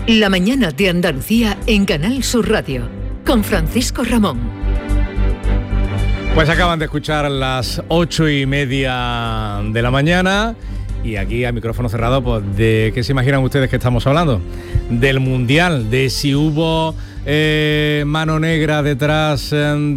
La mañana de Andalucía en Canal Sur Radio, con Francisco Ramón. Pues acaban de escuchar las 8:30 de la mañana y aquí a micrófono cerrado, pues ¿de qué se imaginan ustedes que estamos hablando? Del Mundial, de si hubo mano negra detrás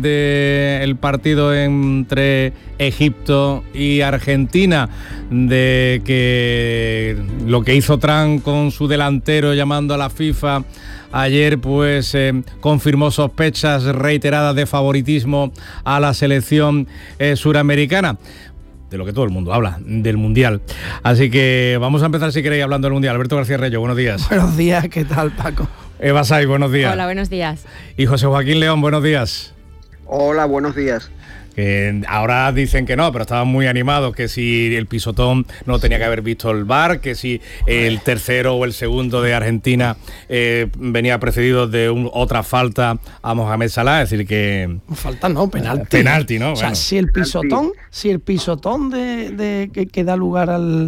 del partido entre Egipto y Argentina, de que lo que hizo Trump con su delantero llamando a la FIFA ayer pues confirmó sospechas reiteradas de favoritismo a la selección suramericana. De lo que todo el mundo habla, del Mundial. Así que vamos a empezar, si queréis, hablando del Mundial. Alberto García Reyo, buenos días. Buenos días, ¿qué tal, Paco? Eva Saiz, buenos días. Hola, buenos días. Y José Joaquín León, buenos días. Hola, buenos días. Ahora dicen que no, pero estaban muy animados, que si el pisotón no tenía que haber visto el VAR, que si el tercero o el segundo de Argentina venía precedido de otra falta a Mohamed Salah, es decir que... Falta no, penalti. Penalti, ¿no? O sea, bueno. si el pisotón de que da lugar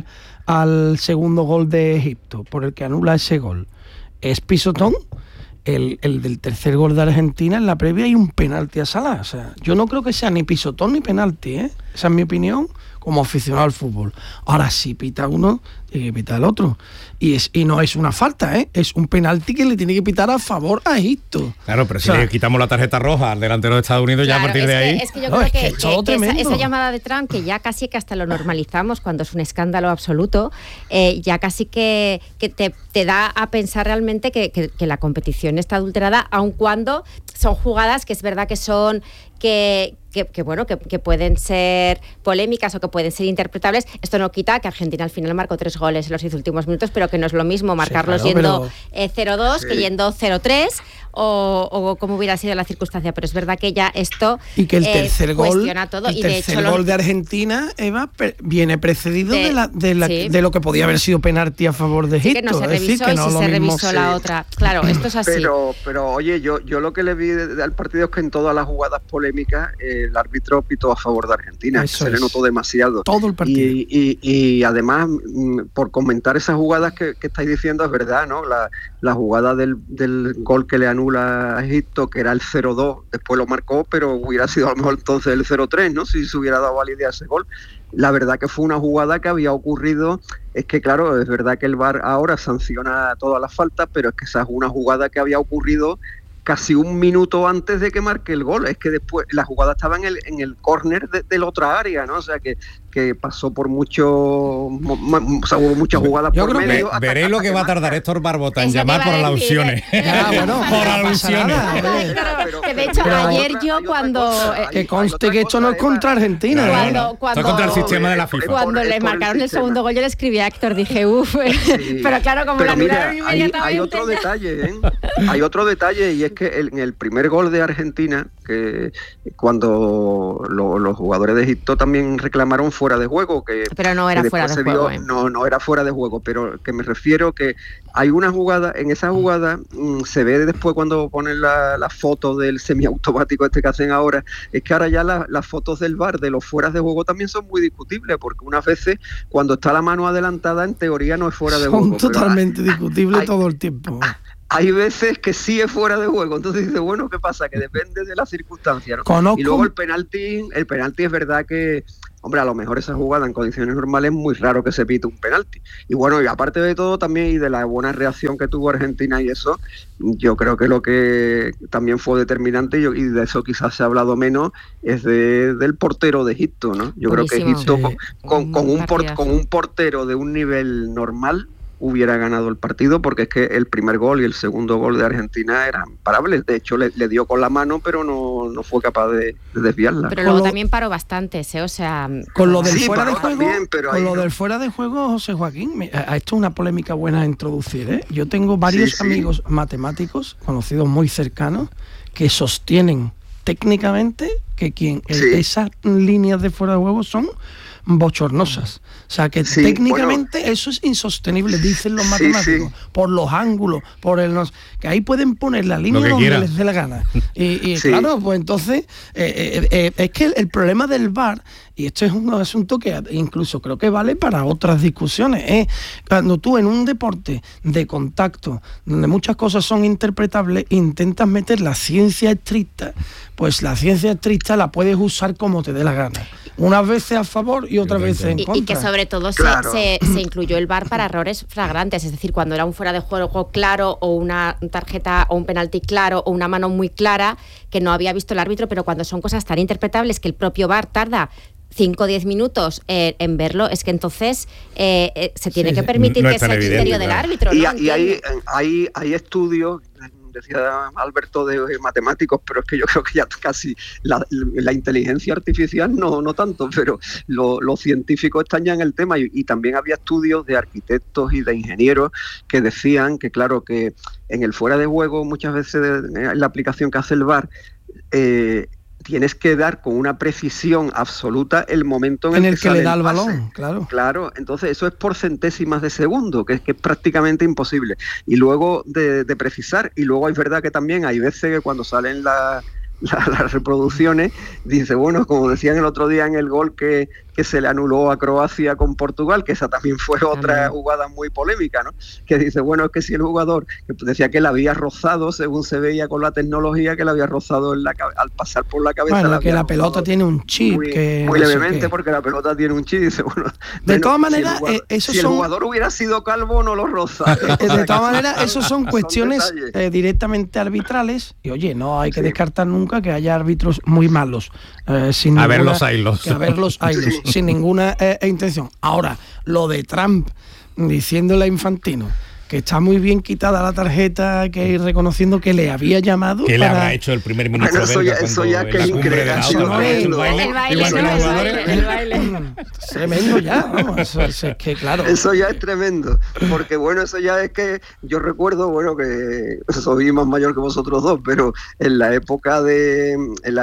al segundo gol de Egipto, por el que anula ese gol, es pisotón, el del tercer gol de Argentina, en la previa hay un penalti a Salah. O sea, yo no creo que sea ni pisotón ni penalti, ¿eh? Esa es mi opinión como aficionado al fútbol. Ahora, si pita uno, tiene que pitar el otro. Y no es una falta, ¿eh? Es un penalti que le tiene que pitar a favor a Egipto. Claro, pero si le quitamos la tarjeta roja al delantero de Estados Unidos, claro, ya a partir de ahí... Es que yo creo que esa llamada de Trump, que ya casi que hasta lo normalizamos cuando es un escándalo absoluto, ya casi que te da a pensar realmente que la competición está adulterada, aun cuando son jugadas que es verdad que son... Que pueden ser polémicas o que pueden ser interpretables. Esto no quita que Argentina al final marcó 3 goles en los 10 últimos minutos, pero que no es lo mismo marcarlos yendo 0-2 que yendo 0-3 o como hubiera sido la circunstancia. Pero es verdad que ya esto y que el tercer cuestiona todo. El tercer gol de Argentina, Eva, viene precedido de lo que podía haber sido penalti a favor de Egipto. Sí, que no se revisó y si se revisó la otra. Claro, esto es así. Pero oye, yo lo que le vi al partido es que en todas las jugadas polémicas el árbitro pitó a favor de Argentina. Se le notó demasiado. Todo el partido. Y además, por comentar esas jugadas que estáis diciendo, es verdad, ¿no? La jugada del gol que le anula a Egipto, que era el 0-2, después lo marcó, pero hubiera sido a lo mejor entonces el 0-3, ¿no? Si se hubiera dado validez a ese gol. La verdad que fue una jugada que había ocurrido, es que claro, es verdad que el VAR ahora sanciona todas las faltas, pero es que esa es una jugada que había ocurrido casi un minuto antes de que marque el gol. Es que después la jugada estaba en el córner de la otra área, ¿no? O sea que pasó por hubo muchas jugadas por medio. Veréis lo que va a tardar Héctor Barbota en llamar por alusiones. Por alusiones. De hecho, ayer yo cuando... Que conste que esto no es contra Argentina. Esto es contra el sistema de la FIFA. Cuando le marcaron el segundo gol, yo le escribí a Héctor, dije, pero claro, como la anularon inmediatamente... Hay otro detalle, ¿eh? Hay otro detalle, y es que en el primer gol de Argentina, que cuando los jugadores de Egipto también reclamaron fuera de juego, pero no era fuera de juego. No era fuera de juego, pero que me refiero que hay una jugada, en esa jugada se ve después cuando ponen la foto del semiautomático que hacen ahora, es que ahora ya las fotos del VAR de los fueras de juego también son muy discutibles, porque unas veces cuando está la mano adelantada en teoría no es fuera de juego. Son totalmente discutibles todo el tiempo. Hay veces que sí es fuera de juego, entonces dice, bueno, ¿qué pasa? Que depende de la circunstancia, ¿no? Y luego el penalti es verdad que, hombre, a lo mejor esa jugada en condiciones normales es muy raro que se pite un penalti. Y bueno, y aparte de todo también, y de la buena reacción que tuvo Argentina y eso, yo creo que lo que también fue determinante, y de eso quizás se ha hablado menos, es del portero de Egipto, ¿no? Yo creo que Egipto con un portero de un nivel normal hubiera ganado el partido, porque es que el primer gol y el segundo gol de Argentina eran parables. De hecho, le dio con la mano, pero no fue capaz de desviarla. Pero luego también paró bastantes, o sea... Con lo del fuera de juego, del fuera de juego, José Joaquín, esto es una polémica buena a introducir, ¿eh? Yo tengo varios amigos matemáticos, conocidos muy cercanos, que sostienen técnicamente que esas líneas de fuera de juego son bochornosas. O sea, que técnicamente eso es insostenible, dicen los matemáticos, por los ángulos, que ahí pueden poner la línea donde les dé la gana. Y claro, pues entonces es que el problema del VAR, y esto es un asunto que incluso creo que vale para otras discusiones, cuando tú en un deporte de contacto, donde muchas cosas son interpretables, intentas meter la ciencia estricta, pues la ciencia estricta la puedes usar como te dé la gana. Unas veces a favor y otras veces en contra. Y que sobre todo se incluyó el VAR para errores flagrantes, es decir, cuando era un fuera de juego claro o una tarjeta o un penalti claro o una mano muy clara que no había visto el árbitro, pero cuando son cosas tan interpretables que el propio VAR tarda 5 o 10 minutos en verlo, es que entonces se tiene que permitir que sea el criterio del árbitro. Y hay estudios, decía Alberto, de matemáticos, pero es que yo creo que ya casi la inteligencia artificial no tanto, pero los científicos están ya en el tema y también había estudios de arquitectos y de ingenieros que decían que claro, que en el fuera de juego muchas veces en la aplicación que hace el VAR tienes que dar con una precisión absoluta el momento en el que le da el balón, claro, entonces eso es por centésimas de segundo, que es prácticamente imposible. Y luego de precisar, y luego es verdad que también hay veces que cuando salen las reproducciones, dice, bueno, como decían el otro día en el gol que se le anuló a Croacia con Portugal, que esa también fue otra jugada muy polémica, ¿no? Que dice, bueno, es que si el jugador, que decía que la había rozado, según se veía con la tecnología, que la había rozado al pasar por la cabeza. Bueno, que la pelota tiene un chip. Muy levemente, porque la pelota tiene un chip, dice, bueno... De todas maneras, si el jugador hubiera sido calvo, no lo roza. De todas maneras, eso son cuestiones directamente arbitrales, y oye, no hay que descartar nunca que haya árbitros muy malos. A ver los hilos. Sin ninguna intención. Ahora, lo de Trump diciéndole a Infantino que está muy bien quitada la tarjeta, que ir reconociendo que le había llamado. ¿Qué le habrá hecho el primer ministro belga eso ya que es increíble. El baile. Tremendo ya, vamos. Eso es que claro. Eso ya es tremendo. Porque bueno, eso ya es que yo recuerdo, bueno, que soy más mayor que vosotros dos, pero en la época de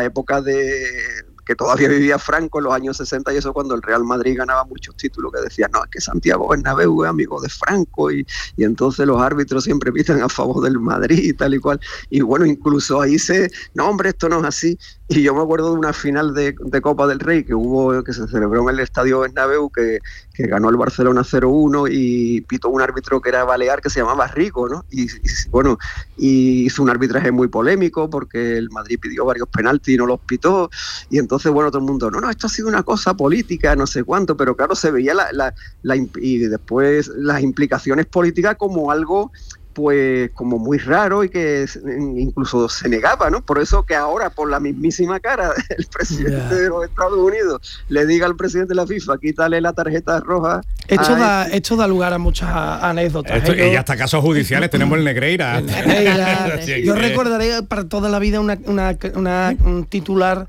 que todavía vivía Franco en los años 60 y eso, cuando el Real Madrid ganaba muchos títulos, que decían, no, es que Santiago Bernabéu es amigo de Franco y entonces los árbitros siempre pitan a favor del Madrid y tal y cual. Y bueno, incluso ahí no, hombre, esto no es así. Y yo me acuerdo de una final de Copa del Rey que se celebró en el Estadio Bernabéu, que ganó el Barcelona 0-1 y pitó un árbitro que era balear, que se llamaba Rico, ¿no? Y hizo un arbitraje muy polémico porque el Madrid pidió varios penaltis y no los pitó. Y entonces, bueno, todo el mundo, no, esto ha sido una cosa política, no sé cuánto, pero claro, se veía y después las implicaciones políticas como algo pues como muy raro y que incluso se negaba, ¿no? Por eso que ahora, por la mismísima cara del presidente de los Estados Unidos, le diga al presidente de la FIFA, quítale la tarjeta roja. Esto da lugar a muchas anécdotas. Y hasta casos judiciales tenemos el Negreira. Yo recordaré para toda la vida un titular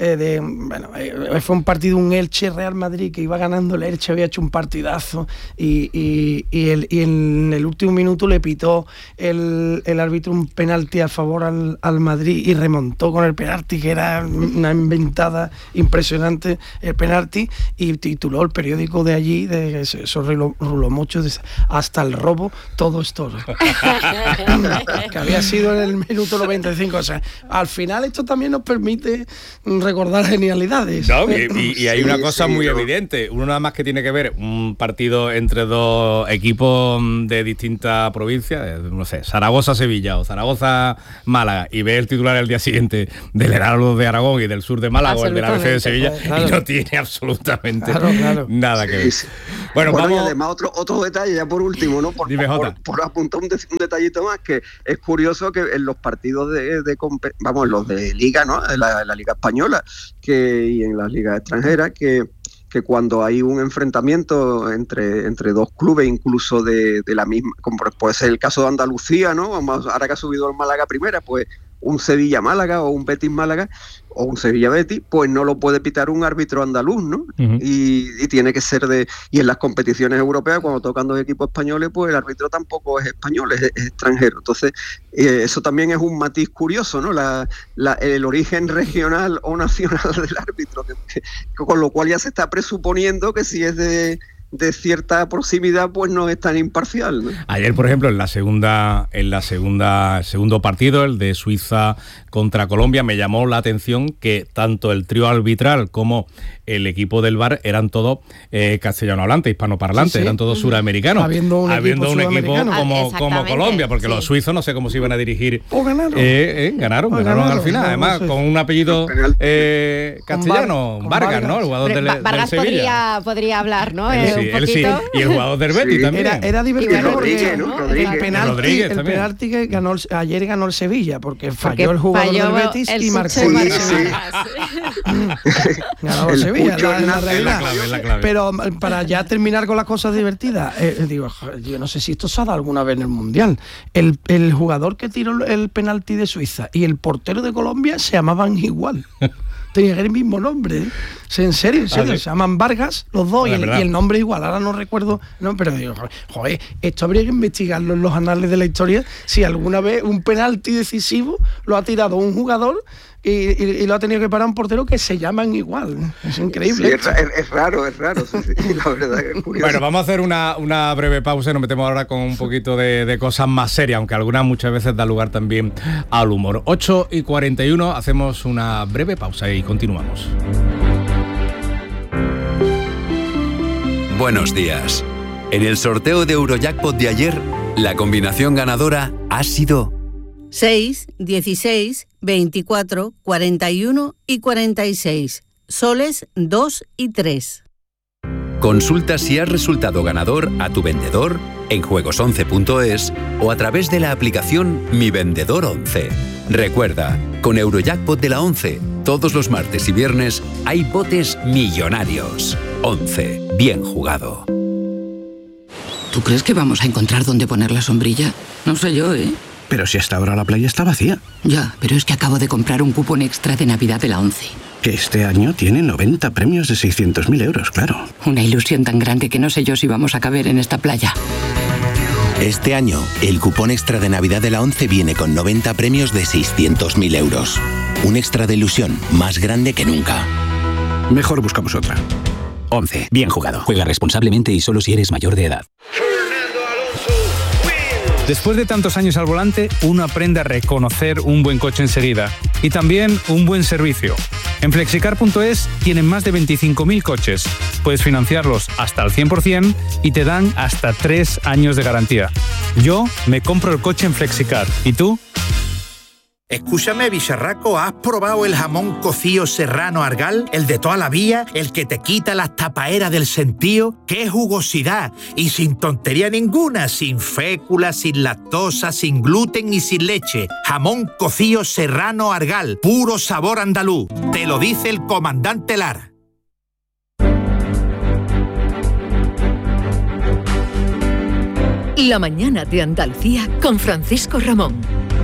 fue un partido, un Elche Real Madrid, que iba ganando el Elche, había hecho un partidazo y en el último minuto le pitó el árbitro un penalti a favor al Madrid y remontó con el penalti, que era una inventada impresionante el penalti, y tituló el periódico de allí, eso ruló mucho, hasta el robo todo es toro. Que había sido en el minuto 95. O sea, al final esto también nos permite recordar genialidades. No, y hay una cosa muy evidente. Uno nada más que tiene que ver un partido entre dos equipos de distintas provincias, no sé, Zaragoza-Sevilla o Zaragoza-Málaga, y ve el titular el día siguiente del Heraldo de Aragón y del Sur de Málaga o el de la ABC de Sevilla, y no tiene absolutamente nada que ver. Bueno, vamos... y además otro detalle, ya por último, ¿no? Por apuntar un detallito más, que es curioso que en los partidos los de Liga, ¿no? La Liga Española y en las ligas extranjeras, que cuando hay un enfrentamiento entre dos clubes, incluso de la misma, como puede ser el caso de Andalucía, ¿no? Ahora que ha subido el Málaga primera, pues un Sevilla-Málaga o un Betis-Málaga o un Sevilla-Betis, pues no lo puede pitar un árbitro andaluz, ¿no? Uh-huh. Y tiene que ser y en las competiciones europeas, cuando tocan dos equipos españoles, pues el árbitro tampoco es español, es extranjero. Entonces, eso también es un matiz curioso, ¿no? El origen regional o nacional del árbitro, con lo cual ya se está presuponiendo que si es de cierta proximidad, pues no es tan imparcial, ¿no? Ayer, por ejemplo, el segundo partido, el de Suiza contra Colombia, me llamó la atención que tanto el trío arbitral como el equipo del VAR eran todos castellanohablantes, hispanoparlantes, sí, eran todos suramericanos. Habiendo un equipo como Colombia, porque los suizos no sé cómo se iban a dirigir. O ganaron. Ganaron al final, además con un apellido castellano, Vargas, ¿no? El jugador del Sevilla. Podría hablar, ¿no? Él sí, y el jugador del Betis también. Era divertido porque el penalti que ayer ganó el Sevilla, porque falló el jugador del Betis y marcó el Sevilla. Ganó el Sevilla, la realidad. La clave. Pero para ya terminar con las cosas divertidas, digo, yo no sé si esto se ha dado alguna vez en el Mundial. El jugador que tiró el penalti de Suiza y el portero de Colombia se llamaban igual. Tenían el mismo nombre, ¿eh? En serio, se llaman Vargas los dos y el nombre igual. Ahora no recuerdo, pero digo, joder, esto habría que investigarlo en los anales de la historia, si alguna vez un penalti decisivo lo ha tirado un jugador y lo ha tenido que parar un portero que se llaman igual. Es increíble. Sí, es raro, sí, la verdad que es curioso. Bueno, vamos a hacer una breve pausa y nos metemos ahora con un poquito de cosas más serias, aunque algunas muchas veces da lugar también al humor. 8:41, hacemos una breve pausa y continuamos. Buenos días. En el sorteo de Eurojackpot de ayer, la combinación ganadora ha sido 6, 16, 24, 41 y 46. Soles 2 y 3. Consulta si has resultado ganador a tu vendedor en juegos11.es o a través de la aplicación Mi Vendedor 11. Recuerda, con Eurojackpot de la 11, todos los martes y viernes hay botes millonarios. 11. Bien jugado. ¿Tú crees que vamos a encontrar dónde poner la sombrilla? No sé yo, ¿eh? Pero si hasta ahora la playa está vacía. Ya, pero es que acabo de comprar un cupón extra de Navidad de la 11. Que este año tiene 90 premios de 600.000 euros, claro. Una ilusión tan grande que no sé yo si vamos a caber en esta playa. Este año, el cupón extra de Navidad de la 11 viene con 90 premios de 600.000 euros. Un extra de ilusión más grande que nunca. Mejor buscamos otra. 11. Bien jugado. Juega responsablemente y solo si eres mayor de edad. Después de tantos años al volante, uno aprende a reconocer un buen coche enseguida y también un buen servicio. En Flexicar.es tienen más de 25.000 coches. Puedes financiarlos hasta el 100% y te dan hasta 3 años de garantía. Yo me compro el coche en Flexicar. ¿Y tú? Escúchame, bicharraco, ¿has probado el jamón cocido serrano Argal? El de toda la vida, el que te quita las tapaeras del sentío. ¡Qué jugosidad! Y sin tontería ninguna, sin fécula, sin lactosa, sin gluten y sin leche. Jamón cocido serrano Argal, puro sabor andaluz. Te lo dice el comandante Lara. La mañana de Andalucía con Francisco Ramón.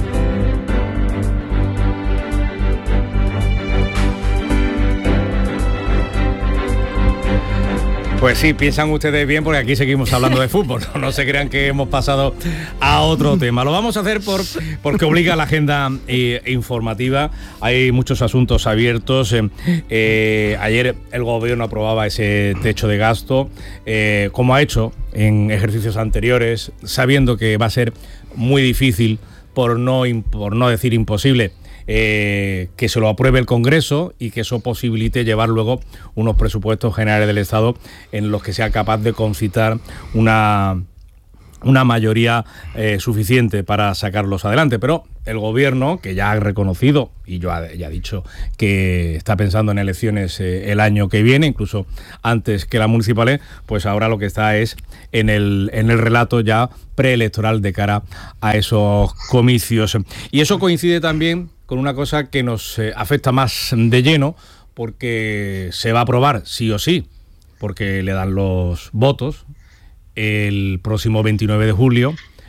Pues sí, piensan ustedes bien porque aquí seguimos hablando de fútbol. No se crean que hemos pasado a otro tema. Lo vamos a hacer porque obliga a la agenda informativa. Hay muchos asuntos abiertos. Ayer el gobierno aprobaba ese techo de gasto, como ha hecho en ejercicios anteriores, sabiendo que va a ser muy difícil, por no decir imposible, que se lo apruebe el Congreso y que eso posibilite llevar luego unos presupuestos generales del Estado en los que sea capaz de concitar una mayoría suficiente para sacarlos adelante. Pero el gobierno, que ya ha reconocido y ya ha dicho que está pensando en elecciones el año que viene, incluso antes que las municipales, pues ahora lo que está es en el relato ya preelectoral de cara a esos comicios. Y eso coincide también con una cosa que nos afecta más de lleno, porque se va a aprobar sí o sí, porque le dan los votos el próximo 29 de julio,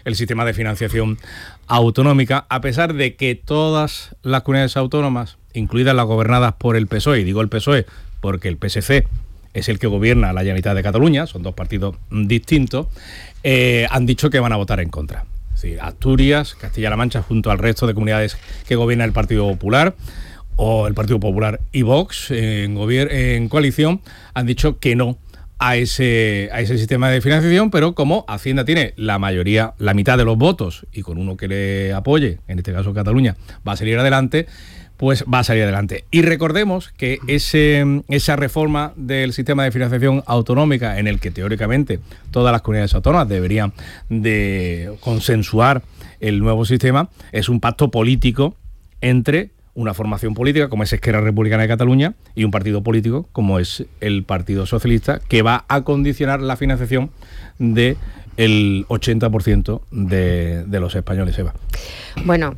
el sistema de financiación autonómica, a pesar de que todas las comunidades autónomas, incluidas las gobernadas por el PSOE, y digo el PSOE porque el PSC es el que gobierna la Generalitat de Cataluña, son dos partidos distintos, han dicho que van a votar en contra. Es decir, Asturias, Castilla-La Mancha, junto al resto de comunidades que gobierna el Partido Popular, o el Partido Popular y Vox en coalición, han dicho que no a ese sistema de financiación, pero como Hacienda tiene la mayoría, la mitad de los votos, y con uno que le apoye, en este caso Cataluña, va a salir adelante, pues va a salir adelante. Y recordemos que esa reforma del sistema de financiación autonómica, en el que teóricamente todas las comunidades autónomas deberían de consensuar el nuevo sistema, es un pacto político entre una formación política como es Esquerra Republicana de Cataluña y un partido político como es el Partido Socialista, que va a condicionar la financiación del 80% de los españoles, Eva. Bueno,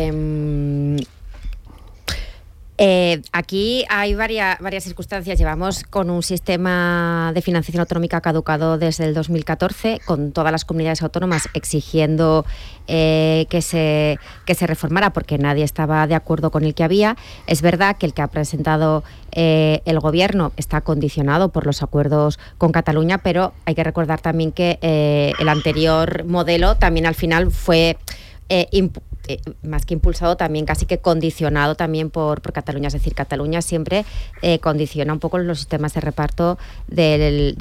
aquí hay varias circunstancias. Llevamos con un sistema de financiación autonómica caducado desde el 2014, con todas las comunidades autónomas exigiendo que se reformara porque nadie estaba de acuerdo con el que había. Es verdad que el que ha presentado el gobierno está condicionado por los acuerdos con Cataluña, pero hay que recordar también que el anterior modelo también al final fue más que impulsado, también casi que condicionado también por Cataluña. Es decir, Cataluña siempre condiciona un poco los sistemas de reparto del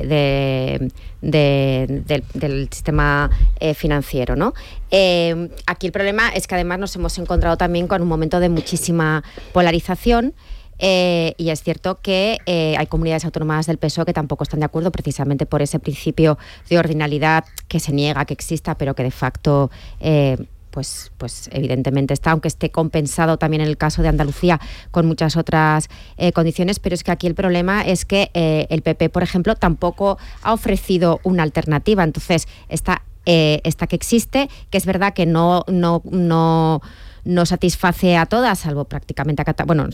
sistema financiero, ¿no? Aquí el problema es que además nos hemos encontrado también con un momento de muchísima polarización. Y es cierto que hay comunidades autónomas del PSOE que tampoco están de acuerdo, precisamente por ese principio de ordinalidad que se niega que exista, pero que de facto pues evidentemente está, aunque esté compensado también en el caso de Andalucía con muchas otras condiciones. Pero es que aquí el problema es que el PP, por ejemplo, tampoco ha ofrecido una alternativa. Entonces esta que existe, que es verdad que no satisface a todas, salvo prácticamente a Cataluña,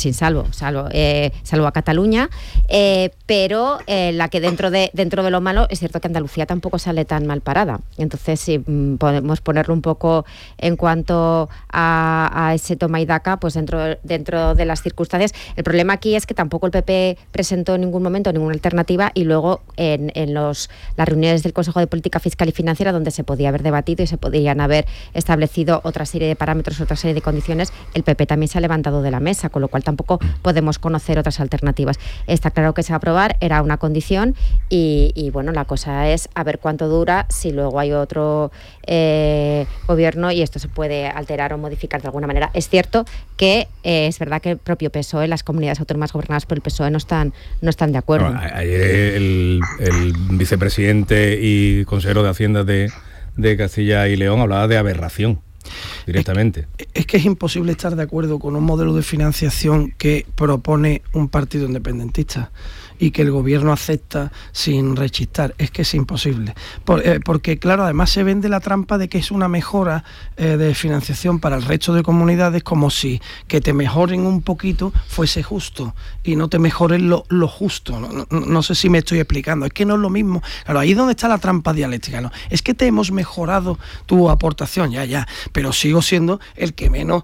salvo a Cataluña, pero la que dentro de lo malo, es cierto que Andalucía tampoco sale tan mal parada. Entonces, si podemos ponerlo un poco en cuanto a ese toma y daca, pues dentro de las circunstancias. El problema aquí es que tampoco el PP presentó en ningún momento ninguna alternativa, y luego en las reuniones del Consejo de Política Fiscal y Financiera, donde se podía haber debatido y se podrían haber establecido otra serie de parámetros, otra serie de condiciones, el PP también se ha levantado de la mesa, con lo cual tampoco podemos conocer otras alternativas. Está claro que se va a aprobar, era una condición, y bueno, la cosa es a ver cuánto dura, si luego hay otro gobierno y esto se puede alterar o modificar de alguna manera. Es cierto que es verdad que el propio PSOE, las comunidades autónomas gobernadas por el PSOE no están de acuerdo. Bueno, ayer el vicepresidente y consejero de Hacienda de Castilla y León hablaba de aberración directamente. Es que es imposible estar de acuerdo con un modelo de financiación que propone un partido independentista y que el gobierno acepta sin rechistar. Es que es imposible. Porque, claro, además se vende la trampa de que es una mejora de financiación para el resto de comunidades, como si que te mejoren un poquito fuese justo y no te mejoren lo justo. No sé si me estoy explicando. Es que no es lo mismo. Claro, ahí es donde está la trampa dialéctica, ¿no? Es que te hemos mejorado tu aportación, ya, pero sigo siendo el que menos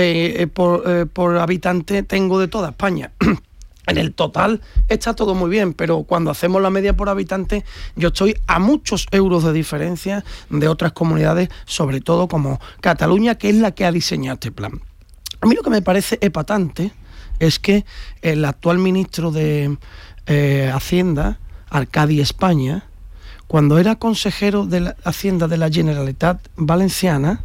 por habitante tengo de toda España. En el total está todo muy bien, pero cuando hacemos la media por habitante, yo estoy a muchos euros de diferencia de otras comunidades, sobre todo como Cataluña, que es la que ha diseñado este plan. A mí lo que me parece epatante es que el actual ministro de Hacienda, Arcadi España, cuando era consejero de la Hacienda de la Generalitat Valenciana,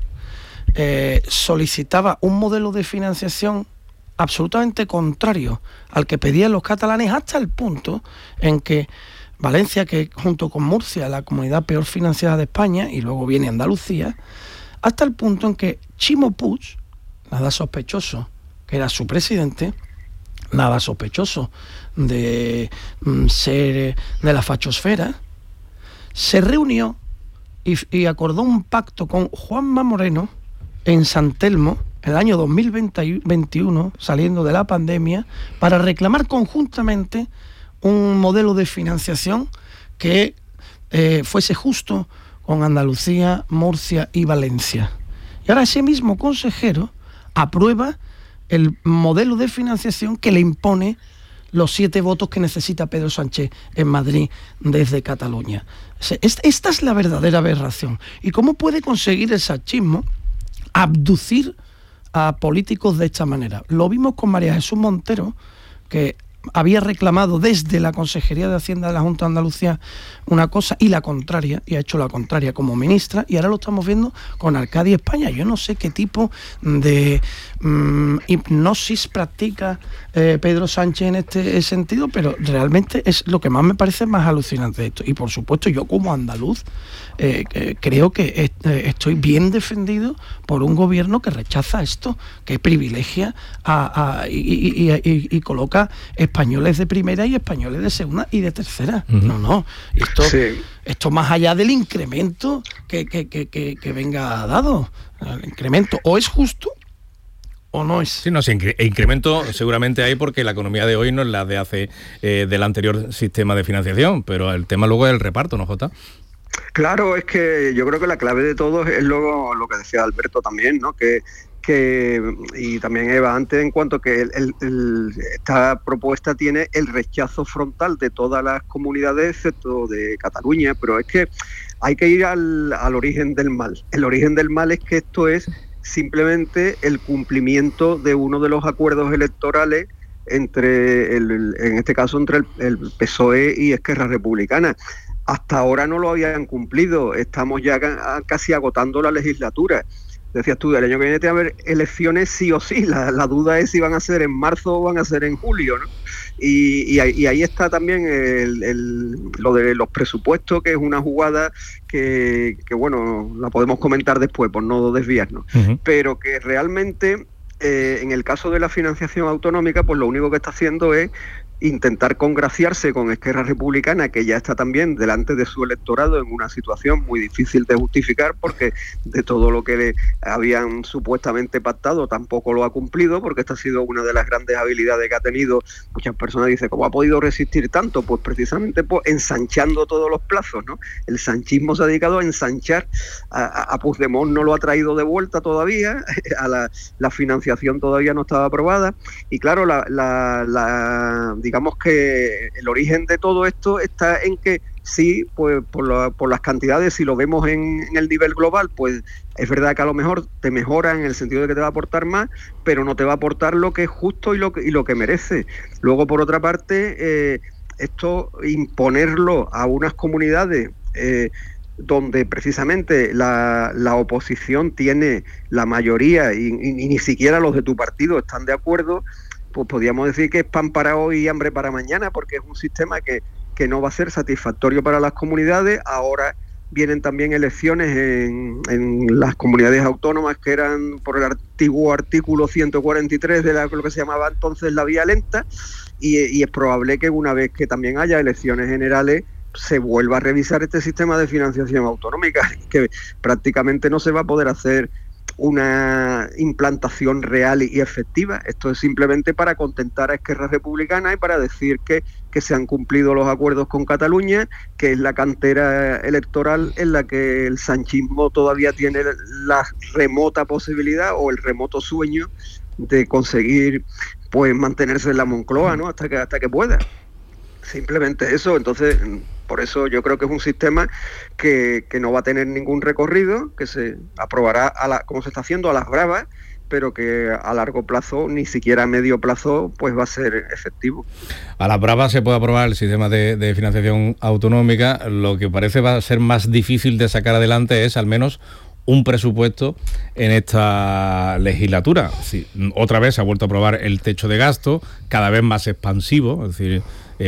solicitaba un modelo de financiación absolutamente contrario al que pedían los catalanes, hasta el punto en que Valencia, que junto con Murcia es la comunidad peor financiada de España, y luego viene Andalucía, hasta el punto en que Ximo Puig, nada sospechoso, que era su presidente, nada sospechoso de ser de la fachosfera, se reunió y acordó un pacto con Juanma Moreno en San Telmo, el año 2021, saliendo de la pandemia, para reclamar conjuntamente un modelo de financiación que fuese justo con Andalucía, Murcia y Valencia. Y ahora ese mismo consejero aprueba el modelo de financiación que le impone los 7 votos que necesita Pedro Sánchez en Madrid desde Cataluña. Esta es la verdadera aberración. ¿Y cómo puede conseguir el sanchismo abducir a políticos de esta manera? Lo vimos con María Jesús Montero, que había reclamado desde la Consejería de Hacienda de la Junta de Andalucía una cosa y la contraria, y ha hecho la contraria como ministra, y ahora lo estamos viendo con Arcadia España. Yo no sé qué tipo de hipnosis practica Pedro Sánchez en este sentido, pero realmente es lo que más me parece más alucinante de esto. Y por supuesto, yo como andaluz creo que estoy bien defendido por un gobierno que rechaza esto, que privilegia y coloca españoles de primera y españoles de segunda y de tercera. No, esto más allá del incremento que venga dado. El incremento o es justo o no es. Sí, incremento seguramente hay, porque la economía de hoy no es la de hace del anterior sistema de financiación, pero el tema luego es el reparto, ¿no, Jota? Claro, es que yo creo que la clave de todo es lo que decía Alberto también, ¿no? Que y también Eva antes, en cuanto que esta propuesta tiene el rechazo frontal de todas las comunidades excepto de Cataluña, pero es que hay que ir al origen del mal. El origen del mal es que esto es simplemente el cumplimiento de uno de los acuerdos electorales entre en este caso entre el PSOE y Esquerra Republicana. Hasta ahora no lo habían cumplido, estamos ya casi agotando la legislatura. Decías tú, el año que viene tiene que haber elecciones sí o sí, la duda es si van a ser en marzo o van a ser en julio, ¿no? Y ahí está también lo de los presupuestos, que es una jugada que bueno, la podemos comentar después por no desviarnos, pero que realmente en el caso de la financiación autonómica, pues lo único que está haciendo es intentar congraciarse con Esquerra Republicana, que ya está también delante de su electorado en una situación muy difícil de justificar, porque de todo lo que le habían supuestamente pactado tampoco lo ha cumplido, porque esta ha sido una de las grandes habilidades que ha tenido. Muchas personas dicen, ¿cómo ha podido resistir tanto? Pues precisamente ensanchando todos los plazos, ¿no? El sanchismo se ha dedicado a ensanchar, a Puigdemont no lo ha traído de vuelta todavía, a la financiación todavía no estaba aprobada, y claro, digamos que el origen de todo esto está en que sí, pues por las cantidades, si lo vemos en el nivel global, pues es verdad que a lo mejor te mejora en el sentido de que te va a aportar más, pero no te va a aportar lo que es justo y lo que merece. Luego, por otra parte, esto imponerlo a unas comunidades donde precisamente la oposición tiene la mayoría y ni siquiera los de tu partido están de acuerdo, pues podríamos decir que es pan para hoy y hambre para mañana, porque es un sistema que no va a ser satisfactorio para las comunidades. Ahora vienen también elecciones en las comunidades autónomas que eran por el antiguo artículo 143 de lo que se llamaba entonces la vía lenta, y es probable que una vez que también haya elecciones generales se vuelva a revisar este sistema de financiación autonómica, que prácticamente no se va a poder hacer una implantación real y efectiva. Esto es simplemente para contentar a Esquerra Republicana y para decir que se han cumplido los acuerdos con Cataluña, que es la cantera electoral en la que el sanchismo todavía tiene la remota posibilidad o el remoto sueño de conseguir pues mantenerse en la Moncloa, ¿no? hasta que pueda. Simplemente eso. Entonces, por eso yo creo que es un sistema que no va a tener ningún recorrido, que se aprobará como se está haciendo a las bravas, pero que a largo plazo, ni siquiera a medio plazo, pues va a ser efectivo. A las bravas se puede aprobar el sistema de financiación autonómica. Lo que parece va a ser más difícil de sacar adelante es al menos un presupuesto en esta legislatura. Sí, otra vez se ha vuelto a aprobar el techo de gasto, cada vez más expansivo, es decir,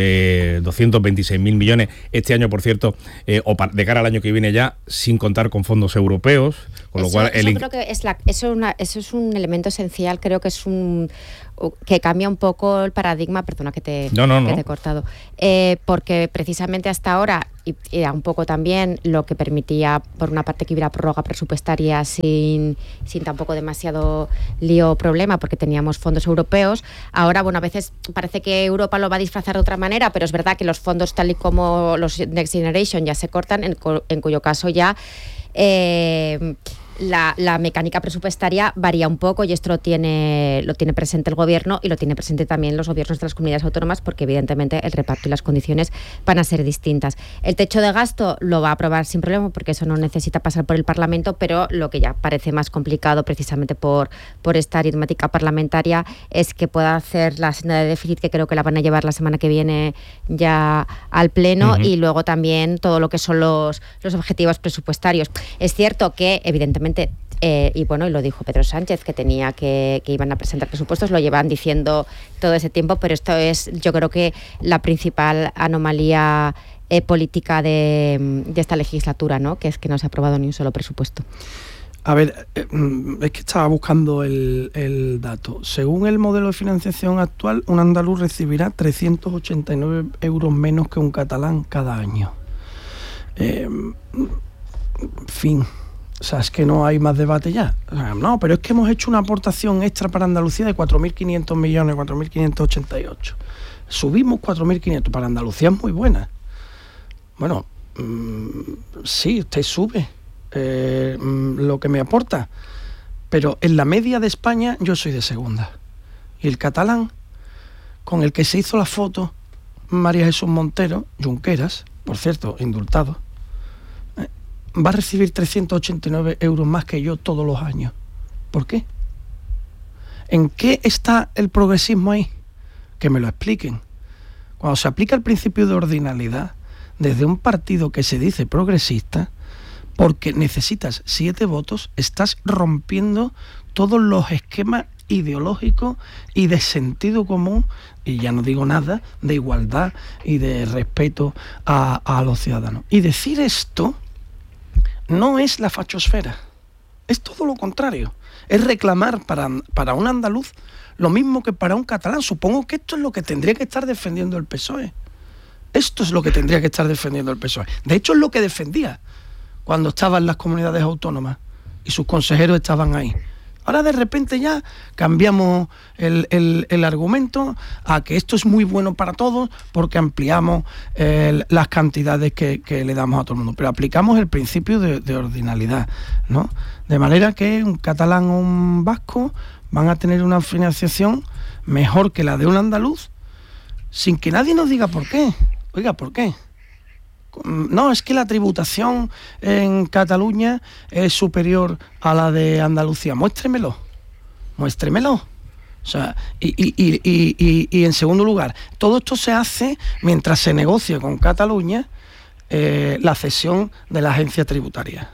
226.000 millones este año, por cierto, o de cara al año que viene ya, sin contar con fondos europeos, con lo cual creo que eso es un elemento esencial. Creo que es que cambia un poco el paradigma. Perdona que te he cortado, porque precisamente hasta ahora era un poco también lo que permitía, por una parte, que hubiera prórroga presupuestaria sin tampoco demasiado lío o problema, porque teníamos fondos europeos. Ahora, bueno, a veces parece que Europa lo va a disfrazar de otra manera, pero es verdad que los fondos tal y como los Next Generation ya se cortan, en cuyo caso ya la mecánica presupuestaria varía un poco, y esto lo tiene presente el gobierno y lo tiene presente también los gobiernos de las comunidades autónomas, porque evidentemente el reparto y las condiciones van a ser distintas. El techo de gasto lo va a aprobar sin problema, porque eso no necesita pasar por el Parlamento, pero lo que ya parece más complicado, precisamente por esta aritmética parlamentaria, es que pueda hacer la senda de déficit, que creo que la van a llevar la semana que viene ya al Pleno, y luego también todo lo que son los objetivos presupuestarios. Es cierto que evidentemente y lo dijo Pedro Sánchez, que iban a presentar presupuestos, lo llevan diciendo todo ese tiempo, pero esto es, yo creo que la principal anomalía política de esta legislatura, ¿no? Que es que no se ha aprobado ni un solo presupuesto. A ver, es que estaba buscando el dato. Según el modelo de financiación actual, un andaluz recibirá 389 euros menos que un catalán cada año. En fin... O sea, es que no hay más debate ya. O sea, no, pero es que hemos hecho una aportación extra para Andalucía de 4.500 millones, 4.588. Subimos 4.500. Para Andalucía es muy buena. Bueno, sí, usted sube lo que me aporta. Pero en la media de España yo soy de segunda. Y el catalán, con el que se hizo la foto, María Jesús Montero, Junqueras, por cierto, indultado, va a recibir 389 euros más que yo todos los años. ¿Por qué? ¿En qué está el progresismo ahí? Que me lo expliquen. Cuando se aplica el principio de ordinalidad desde un partido que se dice progresista, porque necesitas 7 votos, estás rompiendo todos los esquemas ideológicos y de sentido común, y ya no digo nada, de igualdad y de respeto a los ciudadanos. Y decir esto no es la fachosfera, es todo lo contrario. Es reclamar para un andaluz lo mismo que para un catalán. Supongo que esto es lo que tendría que estar defendiendo el PSOE. Esto es lo que tendría que estar defendiendo el PSOE. De hecho, es lo que defendía cuando estaba en las comunidades autónomas y sus consejeros estaban ahí. Ahora de repente ya cambiamos el argumento a que esto es muy bueno para todos porque ampliamos las cantidades que le damos a todo el mundo. Pero aplicamos el principio de ordinalidad, ¿no? De manera que un catalán o un vasco van a tener una financiación mejor que la de un andaluz sin que nadie nos diga por qué. Oiga, ¿por qué? No, es que la tributación en Cataluña es superior a la de Andalucía. Muéstremelo. O sea, y en segundo lugar, todo esto se hace mientras se negocia con Cataluña la cesión de la agencia tributaria.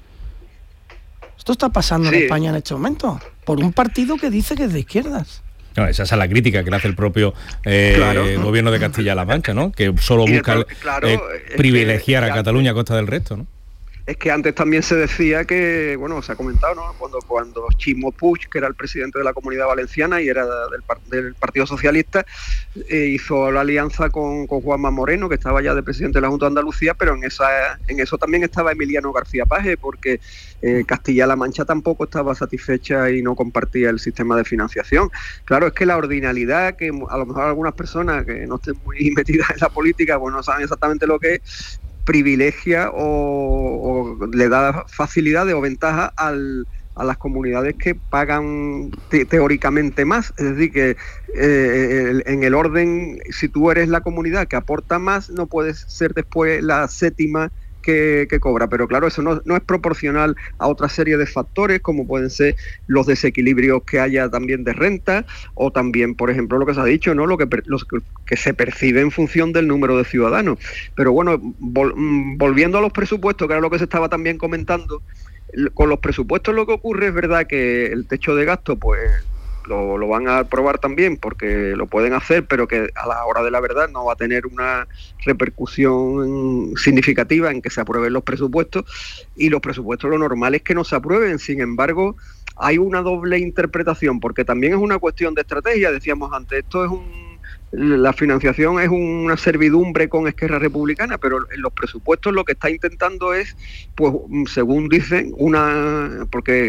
Esto está pasando en España en este momento, por un partido que dice que es de izquierdas. No, esa es la crítica que le hace el propio gobierno de Castilla-La Mancha, ¿no? Que solo busca privilegiar a Cataluña a costa del resto, ¿no? Es que antes también se decía que, bueno, se ha comentado, ¿no? Cuando Ximo Puig, que era el presidente de la Comunidad Valenciana y era del Partido Socialista, hizo la alianza con Juanma Moreno, que estaba ya de presidente de la Junta de Andalucía, pero en eso también estaba Emiliano García Paje, porque Castilla-La Mancha tampoco estaba satisfecha y no compartía el sistema de financiación. Claro, es que la ordinalidad, que a lo mejor algunas personas que no estén muy metidas en la política, pues no saben exactamente lo que es, privilegia o le da facilidades o ventajas a las comunidades que pagan teóricamente más. Es decir, que en el orden, si tú eres la comunidad que aporta más, no puedes ser después la séptima que cobra, pero claro, eso no es proporcional a otra serie de factores, como pueden ser los desequilibrios que haya también de renta, o también, por ejemplo, lo que se ha dicho, ¿no? Lo que se percibe en función del número de ciudadanos. Pero bueno, volviendo a los presupuestos, que era lo que se estaba también comentando, con los presupuestos lo que ocurre es verdad que el techo de gasto, pues lo van a aprobar también porque lo pueden hacer, pero que a la hora de la verdad no va a tener una repercusión significativa en que se aprueben los presupuestos, y los presupuestos lo normal es que no se aprueben. Sin embargo, hay una doble interpretación, porque también es una cuestión de estrategia. Decíamos antes, esto es la financiación es una servidumbre con Esquerra Republicana, pero en los presupuestos lo que está intentando es, pues según dicen, porque